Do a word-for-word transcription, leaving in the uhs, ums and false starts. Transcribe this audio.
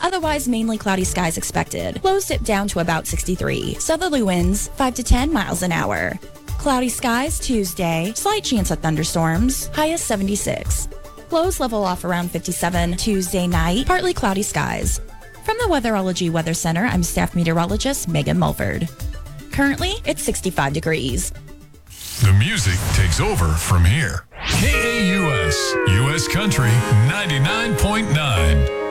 Otherwise, mainly cloudy skies expected. Lows dip down to about sixty-three. Southerly winds, five to ten miles an hour. Cloudy skies Tuesday. Slight chance of thunderstorms. High is seventy-six. Lows level off around fifty-seven. Tuesday night, partly cloudy skies. From the Weatherology Weather Center, I'm staff meteorologist Megan Mulford. Currently, it's sixty-five degrees. The music takes over from here. K A U S, U S Country ninety-nine point nine.